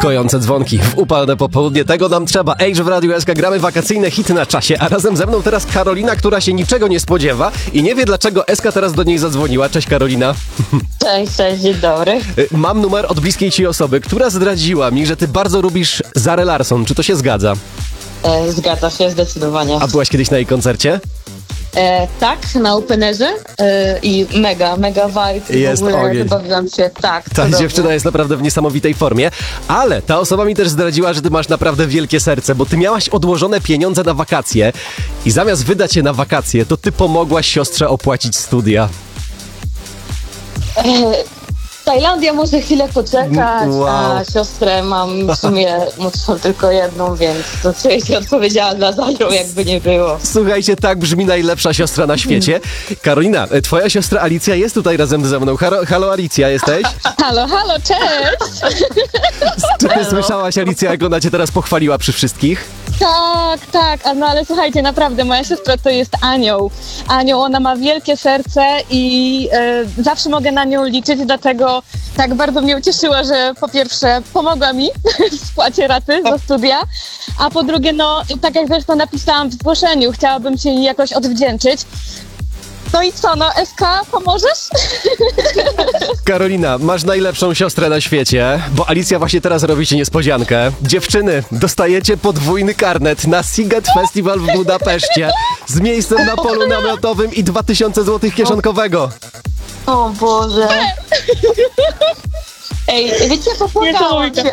Kojące dzwonki w upalne popołudnie, tego nam trzeba. Ej, że w Radiu SK gramy wakacyjne hity na czasie, a razem ze mną teraz Karolina, która się niczego nie spodziewa i nie wie, dlaczego SK teraz do niej zadzwoniła. Cześć Karolina. Cześć, dzień dobry. Mam numer od bliskiej ci osoby, która zdradziła mi, że ty bardzo lubisz Zarę Larsson. Czy to się zgadza? Zgadza się, zdecydowanie. A byłaś kiedyś na jej koncercie? Tak, na openerze i mega vibe. Jest w ogóle ogień. bawiłam się, tak. Ta cudownie. dziewczyna jest naprawdę w niesamowitej formie, ale ta osoba mi też zdradziła, że ty masz naprawdę wielkie serce, bo ty miałaś odłożone pieniądze na wakacje i zamiast wydać je na wakacje, to ty pomogłaś siostrze opłacić studia. Tajlandia może chwilę poczekać, Wow. a siostrę mam w sumie młodszą tylko jedną, więc to czuję się odpowiedzialna za nią, jakby nie było. Słuchajcie, tak brzmi najlepsza siostra na świecie. Karolina, twoja siostra Alicja jest tutaj razem ze mną. Halo Alicja, jesteś? Halo, cześć! Czy ty słyszałaś, Alicja, jak ona cię teraz pochwaliła przy wszystkich? Tak, no ale słuchajcie, naprawdę, moja siostra to jest anioł. Anioł, ona ma wielkie serce i zawsze mogę na nią liczyć, dlatego tak bardzo mnie ucieszyła, że po pierwsze pomogła mi w spłacie raty za studia, a po drugie, no tak jak zresztą napisałam w zgłoszeniu, chciałabym się jej jakoś odwdzięczyć. No i co, no SK, pomożesz? Karolina, masz najlepszą siostrę na świecie, bo Alicja właśnie teraz robi ci niespodziankę. Dziewczyny, dostajecie podwójny karnet na Siget Festival w Budapeszcie z miejscem na polu namiotowym i 2000 zł kieszonkowego. O Boże. Ej, wiecie, popłakałam Niesamowite. się,